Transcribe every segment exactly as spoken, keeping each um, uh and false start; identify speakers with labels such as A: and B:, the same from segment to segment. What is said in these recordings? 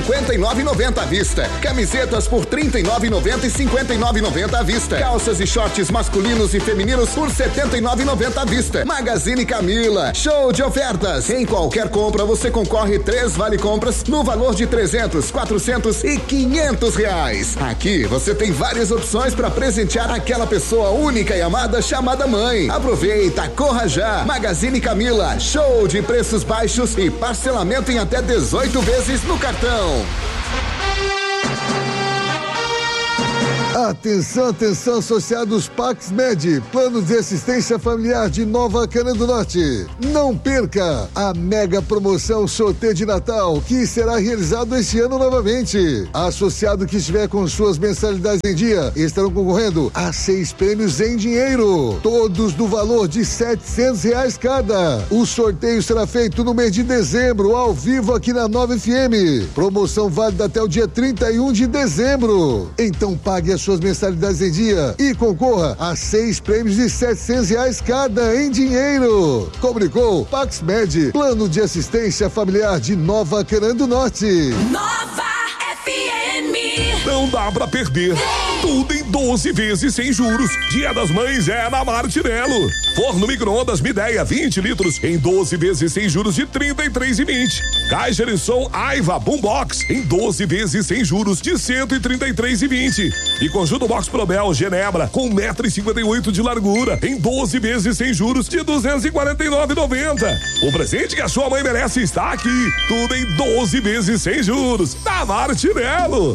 A: cinquenta e nove e noventa à vista. Camisetas por trinta e nove e noventa e cinquenta e nove e noventa à vista. Calças e shorts masculinos e femininos por setenta e nove e noventa à vista. Magazine Camila, show de ofertas. Em qualquer compra você concorre três vale compras no valor de trezentos, quatrocentos e quinhentos reais. Aqui você tem várias opções para presentear aquela pessoa única e amada chamada mãe. Aproveita, corra já. Magazine Camila, show de preços baixos e parcelamento em até dezoito vezes no cartão.
B: Atenção, atenção, associados PaxMed, plano de assistência familiar de Nova Canaã do Norte. Não perca a mega promoção sorteio de Natal, que será realizado este ano novamente. Associado que estiver com suas mensalidades em dia, estarão concorrendo a seis prêmios em dinheiro, todos do valor de setecentos reais cada. O sorteio será feito no mês de dezembro, ao vivo aqui na Nova F M. Promoção válida até o dia trinta e um de dezembro. Então pague as suas mensalidades em dia e concorra a seis prêmios de setecentos reais cada em dinheiro. Comunicou PaxMed, plano de assistência familiar de Nova Canaã do Norte.
C: Nova F M.
D: Não dá pra perder. Tudo em doze vezes sem juros. Dia das Mães é na Martinello. Forno micro-ondas Midea vinte litros em doze vezes sem juros de trinta e três reais e vinte. Caixa de som Aiva Boombox em doze vezes sem juros de cento e trinta e três reais e vinte. E conjunto Box Probel Genebra com um metro e cinquenta e oito de largura em doze vezes sem juros de duzentos e quarenta e nove reais e noventa. O presente que a sua mãe merece está aqui. Tudo em doze vezes sem juros. Na Martinello.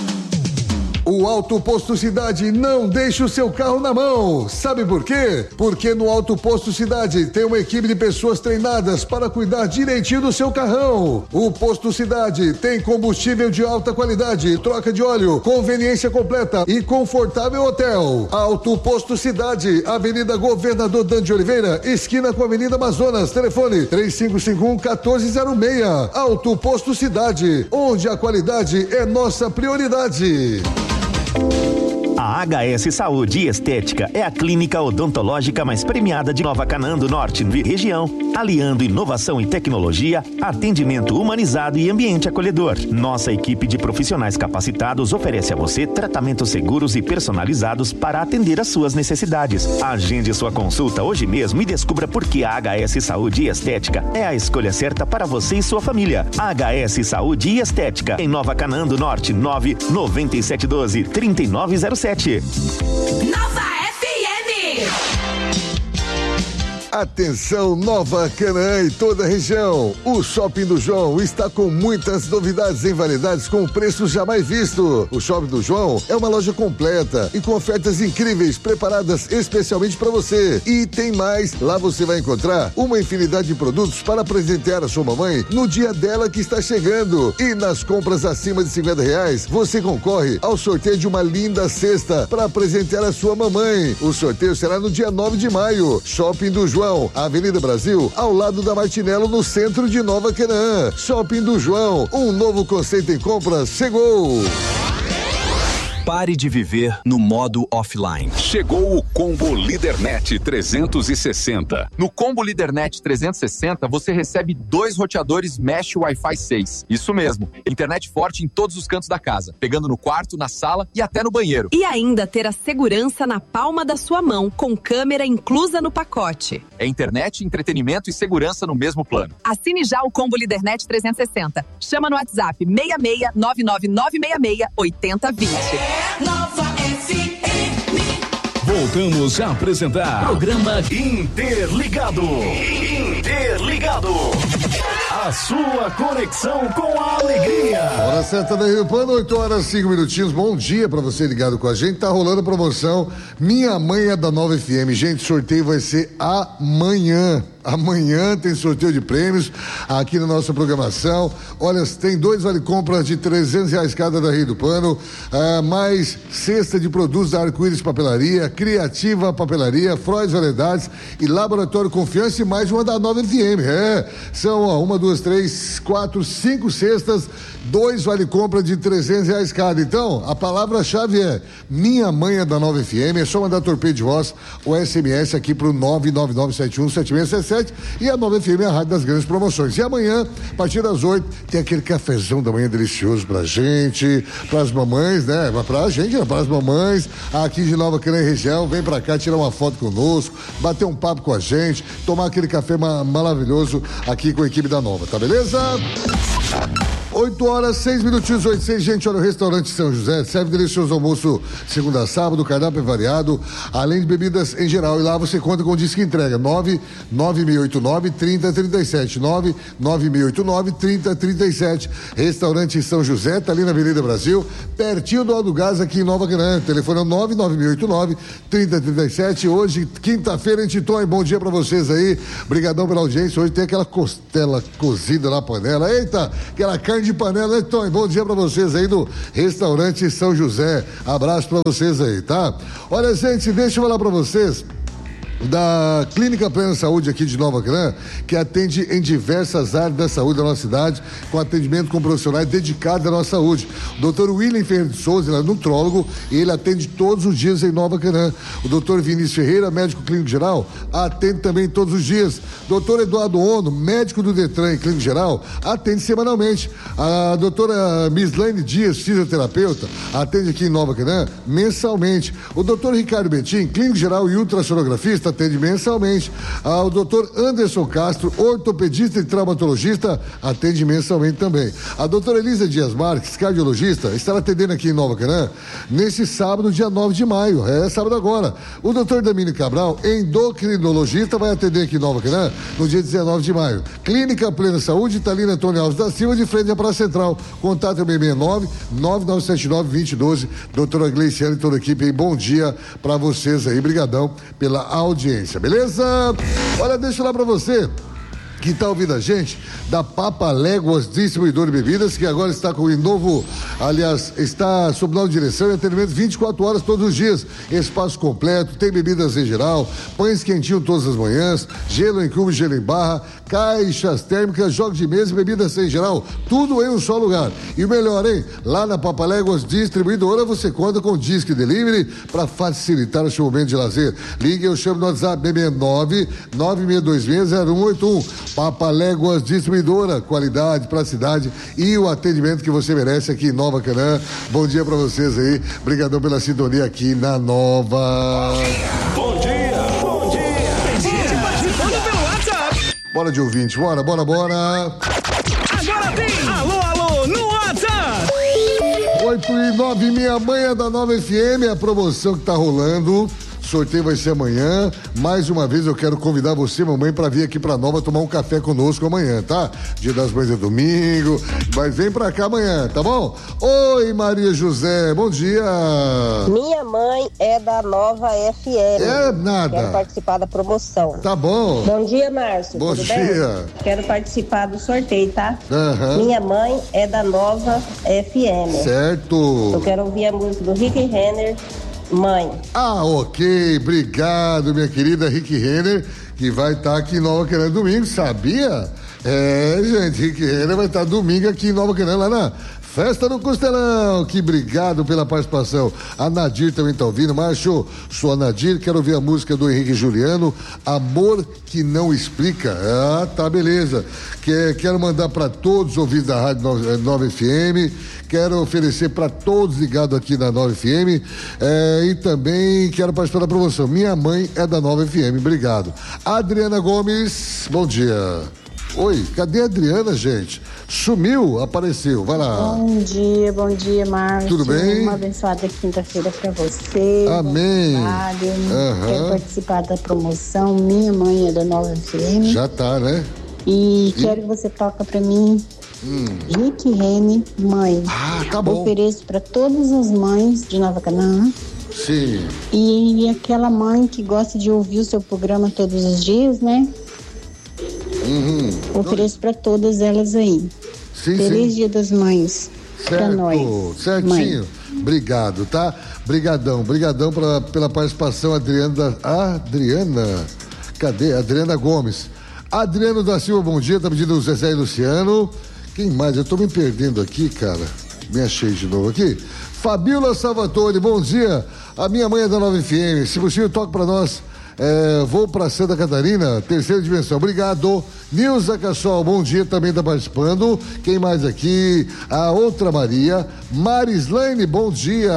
B: O Auto Posto Cidade não deixa o seu carro na mão. Sabe por quê? Porque no Auto Posto Cidade tem uma equipe de pessoas treinadas para cuidar direitinho do seu carrão. O Posto Cidade tem combustível de alta qualidade, troca de óleo, conveniência completa e confortável hotel. Auto Posto Cidade, Avenida Governador Dan de Oliveira, esquina com a Avenida Amazonas. Telefone três cinco cinco um, um quatro zero seis. Auto Posto Cidade, onde a qualidade é nossa prioridade.
E: A H S Saúde e Estética é a clínica odontológica mais premiada de Nova Canaã do Norte e região, aliando inovação e tecnologia, atendimento humanizado e ambiente acolhedor. Nossa equipe de profissionais capacitados oferece a você tratamentos seguros e personalizados para atender às suas necessidades. Agende sua consulta hoje mesmo e descubra por que a H S Saúde e Estética é a escolha certa para você e sua família. H S Saúde e Estética, em Nova Canaã do Norte, nove nove sete um dois, três nove zero sete.
C: Nova F M.
B: Atenção, Nova Canaã e toda a região. O Shopping do João está com muitas novidades em variedades com preços jamais visto. O Shopping do João é uma loja completa e com ofertas incríveis preparadas especialmente para você. E tem mais, lá você vai encontrar uma infinidade de produtos para presentear a sua mamãe no dia dela que está chegando. E nas compras acima de cinquenta reais, você concorre ao sorteio de uma linda cesta para presentear a sua mamãe. O sorteio será no dia nove de maio. Shopping do João, Avenida Brasil, ao lado da Martinello, no centro de Nova Canaã. Shopping do João, um novo conceito em compras chegou.
F: Pare de viver no modo offline.
G: Chegou o Combo LíderNet trezentos e sessenta.
F: No Combo LíderNet trezentos e sessenta, você recebe dois roteadores Mesh Wi-Fi seis. Isso mesmo, internet forte em todos os cantos da casa, pegando no quarto, na sala e até no banheiro.
H: E ainda ter a segurança na palma da sua mão, com câmera inclusa no pacote.
F: É internet, entretenimento e segurança no mesmo plano.
H: Assine já o Combo LíderNet trezentos e sessenta. Chama no WhatsApp seis seis nove nove nove seis seis oito zero dois zero.
C: Nova F M.
G: Voltamos a apresentar
E: Programa Interligado. Interligado.
G: a sua conexão com a alegria.
B: Hora certa da Rio Pano, oito horas, cinco minutinhos. Bom dia pra você ligado com a gente. Tá rolando a promoção Minha Mãe é da Nova F M. Gente, sorteio vai ser amanhã. Amanhã tem sorteio de prêmios aqui na nossa programação. Olha, tem dois vale-compras de trezentos reais cada da Rio do Pano, ah, mais cesta de produtos da Arco-Íris Papelaria, Criativa Papelaria, Freud Variedades e Laboratório Confiança e mais uma da Nova F M. É, são ó, uma, duas, três, quatro, cinco cestas, dois vale-compra de trezentos reais cada. Então, a palavra-chave é Minha Mãe é da Nova F M. É só mandar torpedo de voz ou S M S aqui pro nove nove nove sete um sete seis sete sete. sete e a Nova F M é a rádio das grandes promoções. E amanhã, a partir das oito, tem aquele cafezão da manhã delicioso pra gente, pras mamães, né? Pra gente, né? Pras mamães aqui de Nova Canaã e região. Vem pra cá tirar uma foto conosco, bater um papo com a gente, tomar aquele café ma- maravilhoso aqui com a equipe da Nova, tá beleza? oito horas, seis minutinhos, oito, seis. Gente, olha, o restaurante São José serve delicioso almoço segunda a sábado, o cardápio é variado, além de bebidas em geral. E lá você conta com o disco entrega nove nove seis oito nove, três zero três sete, nove nove seis oito nove, três zero três sete. Restaurante São José, tá ali na Avenida Brasil, pertinho do Aldo Gás, aqui em Nova Canaã. Telefone é nove nove seis oito nove, três zero três sete. Hoje, quinta-feira, em Titon, bom dia pra vocês aí. Brigadão pela audiência. Hoje tem aquela costela cozida na panela. Eita, aquela carne de panela, né, Tom? Bom dia pra vocês aí do restaurante São José. Abraço pra vocês aí, tá? Olha, gente, deixa eu falar pra vocês da Clínica Plena Saúde aqui de Nova Canaã, que atende em diversas áreas da saúde da nossa cidade, com atendimento com profissionais dedicados à nossa saúde. O doutor William Ferreira de Souza, ele é nutrólogo e ele atende todos os dias em Nova Canaã. O doutor Vinícius Ferreira, médico clínico geral, atende também todos os dias. Doutor Eduardo Ono, médico do Detran e clínico geral, atende semanalmente. A doutora Mislaine Dias, fisioterapeuta, atende aqui em Nova Canaã mensalmente. O doutor Ricardo Betim, clínico geral e ultrassonografista, atende mensalmente. Ah, o doutor Anderson Castro, ortopedista e traumatologista, atende mensalmente também. A doutora Elisa Dias Marques, cardiologista, estará atendendo aqui em Nova Canaã nesse sábado, dia nove de maio. É sábado agora. O doutor Damini Cabral, endocrinologista, vai atender aqui em Nova Canaã no dia dezenove de maio. Clínica Plena Saúde, Italina Antônio Alves da Silva, de frente à Praça Central. Contato seis seis nove, nove nove sete nove, dois zero um dois. Doutora Gleiciane e toda a equipe aí, bom dia pra vocês aí. Brigadão pela audiência. Audiência, beleza? Olha, deixa eu falar pra você que tá ouvindo a gente da Papaléguas Distribuidor de Bebidas, que agora está com o novo, aliás, está sob nova direção e atendimento vinte e quatro horas todos os dias, espaço completo, tem bebidas em geral, pães quentinhos todas as manhãs, gelo em cubo, gelo em barra, caixas térmicas, jogos de mesa e bebidas em geral, tudo em um só lugar. E o melhor, hein? Lá na Papaléguas Distribuidora você conta com Disque Delivery para facilitar o seu momento de lazer. Ligue, eu chamo no WhatsApp seis nove nove seis dois seis zero um oito um. Papaléguas Distribuidora, qualidade, praticidade e o atendimento que você merece aqui em Nova Canaã. Bom dia pra vocês aí, obrigadão pela sintonia aqui na Nova.
G: Bom dia, bom dia. Tem gente participando pelo WhatsApp.
B: Bora de ouvinte, bora, bora, bora.
G: Agora tem alô, alô no WhatsApp.
B: oito e nove, minha mãe é da Nova F M, a promoção que tá rolando. Sorteio vai ser amanhã. Mais uma vez eu quero convidar você, mamãe, para vir aqui pra Nova tomar um café conosco amanhã, tá? Dia das Mães é domingo, mas vem pra cá amanhã, tá bom? Oi, Maria José, bom dia.
I: Minha mãe é da Nova F M.
B: É nada.
I: Quero participar da promoção.
B: Tá bom.
I: Bom dia, Márcio.
B: Bom
I: Tudo
B: dia.
I: bem? Quero participar do sorteio, tá?
B: Aham.
I: Minha mãe é da Nova F M.
B: Certo.
I: Eu quero ouvir a música do Rick Renner, Mãe.
B: Ah, ok, obrigado, minha querida Rick Renner, que vai estar tá aqui em Nova Canaã domingo, sabia? É, gente, Rick Renner vai estar tá domingo aqui em Nova Canaã, lá na Festa do Costelão. Que obrigado pela participação. A Nadir também tá ouvindo. Macho, sou a Nadir, quero ouvir a música do Henrique Juliano, Amor que Não Explica. Ah, tá, beleza. Que, quero mandar para todos os ouvintes da Rádio Nova F M. Quero oferecer para todos ligados aqui na Nova F M. É, e também quero participar da promoção. Minha mãe é da Nova F M. Obrigado. Adriana Gomes, bom dia. Oi, cadê a Adriana, gente? Sumiu, apareceu, vai lá.
J: Bom dia, bom dia, Márcio.
B: Tudo bem?
J: Uma abençoada quinta-feira pra você.
B: Amém.
J: Uhum. Quero participar da promoção. Minha mãe é da Nova F M.
B: Já tá, né?
J: E, e... quero que você toca pra mim. Hum. Rick Renner, Mãe.
B: Ah, tá bom.
J: Ofereço pra todas as mães de Nova Canaã.
B: Sim.
J: E, e aquela mãe que gosta de ouvir o seu programa todos os dias, né?
B: Uhum.
J: Ofereço para todas elas aí.
B: Sim,
J: Feliz
B: sim.
J: Dia das Mães. Para nós.
B: Certinho. Mãe. Obrigado, tá? Brigadão, brigadão pra, pela participação, Adriana. Adriana. Cadê? Adriana Gomes. Adriano da Silva, bom dia. Tá pedindo o Zezé e Luciano. Quem mais? Eu tô me perdendo aqui, cara. Me achei de novo aqui. Fabiola Salvatore, bom dia. A minha mãe é da Nova F M. Se possível, toque pra nós. É, vou para Santa Catarina, terceira dimensão. Obrigado. Nilza Cassol, bom dia, também está participando. Quem mais aqui? A outra Maria. Marislaine, bom dia.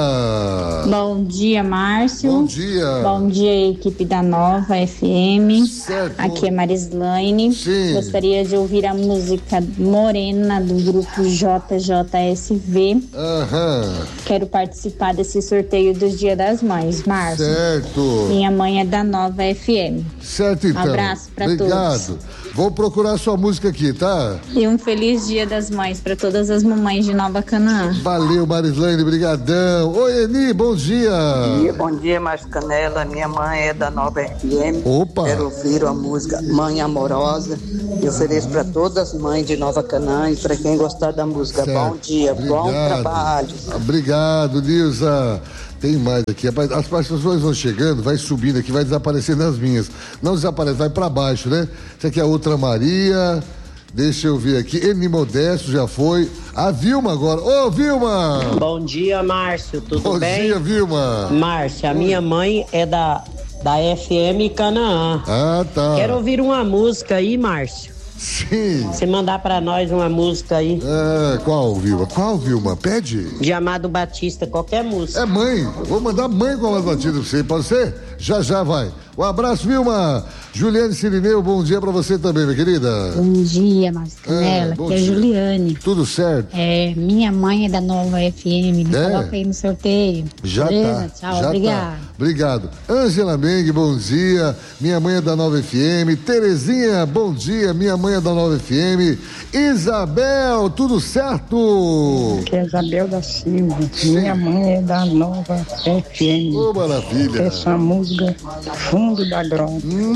J: Bom dia, Márcio.
B: Bom dia.
J: Bom dia, equipe da Nova F M.
B: Certo.
J: Aqui é Marislaine.
B: Sim.
J: Gostaria de ouvir a música Morena do grupo J J S V.
B: Aham.
J: Quero participar desse sorteio dos Dia das Mães, Márcio.
B: Certo.
J: Minha mãe é da Nova F M.
B: Certo, então.
J: Abraço pra todos.
B: Obrigado. Vou procurar sua música aqui, tá?
J: E um feliz Dia das Mães para todas as mamães de Nova Canaã.
B: Valeu, Marislaine, brigadão. Oi, Eni, bom dia.
K: Bom dia, bom dia, Márcio Canela. Minha mãe é da Nova F M.
B: Opa.
K: Quero ouvir a música Mãe Amorosa. E ofereço para todas as mães de Nova Canaã e para quem gostar da música.
B: Certo.
K: Bom dia,
B: Obrigado.
K: bom trabalho.
B: Obrigado, Nilza. Tem mais aqui, rapaz, as pessoas vão chegando, vai subindo aqui, vai desaparecendo as minhas. Não desaparece, vai pra baixo, né? Essa aqui é a outra Maria. Deixa eu ver aqui. Eni Modesto já foi. A Vilma agora. Ô, Vilma!
L: Bom dia, Márcio. Tudo
B: Bom
L: bem?
B: Bom dia, Vilma.
L: Márcio, a minha mãe é da, da F M Canaã.
B: Ah, tá.
L: Quero ouvir uma música aí, Márcio.
B: Sim.
L: Você mandar pra nós uma música aí.
B: É, qual, Vilma? Qual, Vilma? Pede.
L: De Amado Batista, qualquer música.
B: É mãe. Vou mandar mãe com a Amado Batista pra você. Pode ser? Já, já vai. Um abraço, Vilma. Juliane Sirineu, bom dia pra você também, minha querida.
J: Bom dia, Márcio Canela.
B: É,
J: aqui é
B: dia.
J: Juliane.
B: Tudo certo?
J: É, minha mãe é da Nova F M. Me
B: É?
J: coloca aí no sorteio.
B: Já
J: Beleza?
B: tá.
J: Tchau,
B: já
J: obrigado.
B: Tá. Obrigado. Ângela Meng, bom dia. Minha mãe é da Nova F M. Terezinha, bom dia. Minha mãe é da Nova F M. Isabel, tudo certo?
M: Que é Isabel da Silva. Sim. Minha mãe é da Nova F M.
B: Ô, maravilha.
M: Essa música Fundo da Grota.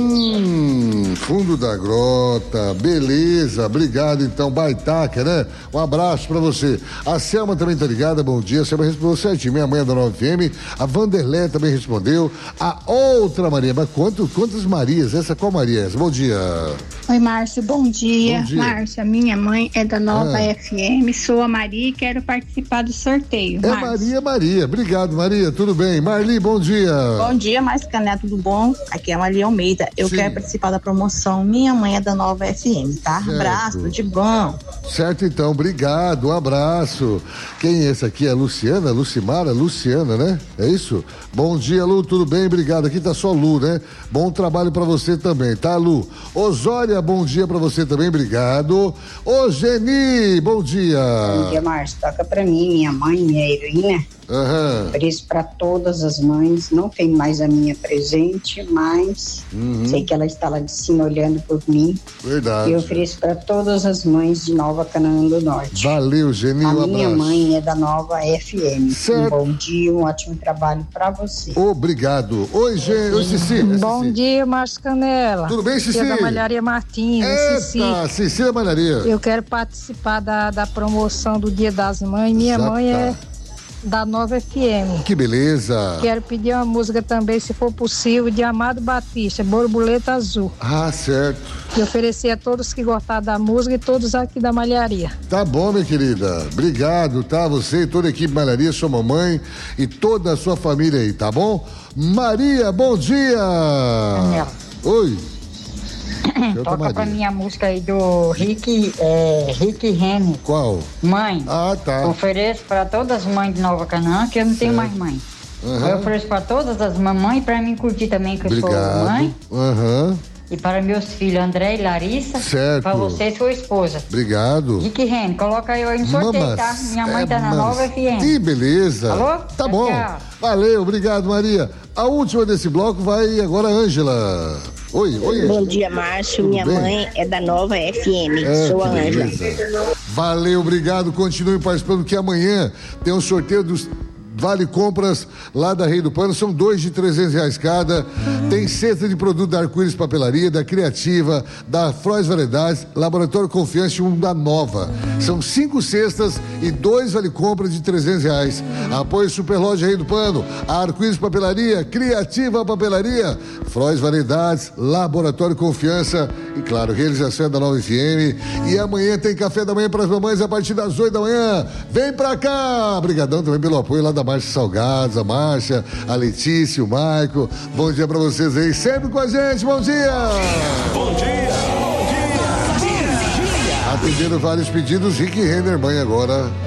B: Hum, Fundo da Grota. Beleza. Obrigado, então. Baitaca, né? Um abraço pra você. A Selma também tá ligada. Bom dia. A Selma respondeu certinho. Minha mãe é da Nova F M. A Vanderlé também respondeu. A outra Maria. Mas quanto, quantas Marias? Essa qual Maria é essa? Bom dia.
N: Oi, Márcio, bom dia.
B: Bom dia.
N: Márcio, a minha mãe é da Nova
B: Ah.
N: F M, sou a Maria e quero participar do sorteio.
B: É
N: Márcio.
B: Maria, Maria. Obrigado, Maria. Tudo bem. Marli, bom dia.
O: Bom dia, Márcio Canela, tudo bom? Aqui é a Maria Almeida. Eu
B: Sim.
O: quero participar da promoção Minha Mãe é da Nova F M, tá?
B: Certo.
O: Abraço, tudo de bom.
B: Certo, então. Obrigado. Um abraço. Quem é essa aqui? É a Luciana? Lucimara? Luciana, né? É isso? Bom dia, Lu. Tudo bem? Obrigado. Aqui tá só Lu, né? Bom trabalho pra você também, tá, Lu? Osória, bom dia pra você também. Obrigado. Ô, Geni, bom dia.
P: Bom dia, Márcio. Toca pra mim, minha mãe, minha Irina.
B: Aham.
P: Ofereço para todas as mães. Não tem mais a minha presente, mas
B: Uhum.
P: sei que ela está lá de cima olhando por mim.
B: Verdade.
P: E eu ofereço para todas as mães de Nova Canaã do Norte.
B: Valeu, Geni.
P: A
B: Um
P: minha
B: abraço.
P: mãe é da Nova F M.
B: Certo.
P: Um bom dia, um ótimo trabalho para você.
B: Obrigado. Oi, Gê. Oi, Cici. É
Q: Bom
B: Cici.
Q: dia, Márcio Canela.
B: Tudo bem, Cici?
Q: Aqui é da Malharia Martins, Cici.
B: Eita, Cici da Malharia.
Q: Eu quero participar da, da promoção do Dia das Mães. Minha
B: Já
Q: mãe
B: tá.
Q: é da Nova F M.
B: Que beleza.
Q: Quero pedir uma música também, se for possível, de Amado Batista, Borboleta Azul.
B: Ah, certo.
Q: E oferecer a todos que gostaram da música e todos aqui da Malharia.
B: Tá bom, minha querida. Obrigado, tá? Você e toda a equipe Malharia, sua mamãe e toda a sua família aí, tá bom? Maria, bom dia.
R: Daniela.
B: Oi.
R: Toca
B: Maria.
R: pra mim a música aí do Rick, é, Rick Rene.
B: Qual?
R: Mãe.
B: Ah, tá.
R: Ofereço pra todas as mães de Nova Canaã, que eu não tenho
B: Certo.
R: mais mãe.
B: Aham.
R: Eu ofereço pra todas as mamães, pra mim curtir também, que eu sou
B: Obrigado.
R: mãe.
B: Aham.
R: E para meus filhos, André e Larissa.
B: Certo.
R: Pra você e sua esposa.
B: Obrigado.
R: Rick Rene, coloca eu aí no sorteio,
B: Mamas,
R: tá? Minha mãe
B: é,
R: tá na
B: mamas.
R: Nova F M.
B: Que beleza.
R: Alô?
B: Tá
R: Tchau,
B: bom.
R: tchau.
B: Valeu, obrigado, Maria. A última desse bloco vai agora a Ângela. Oi, oi, Ângela.
I: Bom dia, Márcio.
B: Tudo
I: Minha
B: bem?
I: mãe é da Nova F M.
B: É,
I: Sou a
B: que
I: Ângela.
B: beleza. Valeu, obrigado. Continue participando, que amanhã tem um sorteio dos Vale Compras lá da Rei do Pano, são dois de trezentos reais cada. Tem cesta de produto da Arco-Íris Papelaria, da Criativa, da Frois Variedades, Laboratório Confiança e um da Nova. São cinco cestas e dois Vale Compras de trezentos reais. Apoio Superloja Rei do Pano, a Arco-Íris Papelaria, Criativa Papelaria, Frois Variedades, Laboratório Confiança E claro, realização da Nova F M. E amanhã tem café da manhã para as mamães a partir das oito da manhã. Vem pra cá! Obrigadão também pelo apoio lá da Márcia Salgados, a Márcia, a Letícia, o Maico. Bom dia pra vocês aí, sempre com a gente. Bom dia!
G: Bom dia! Bom dia!
B: Atendendo vários pedidos, Rick Renner, mãe agora